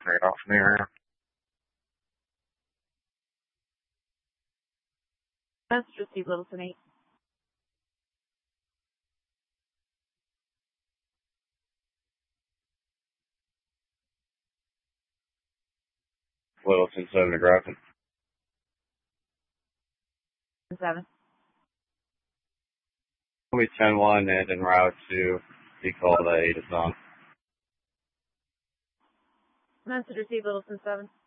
Take it off from the area. Message received, Littleton 8. Littleton 7 to Grafton. 7. Call me 10-1 and en route to be called 8 is on. Message received, Littleton 7.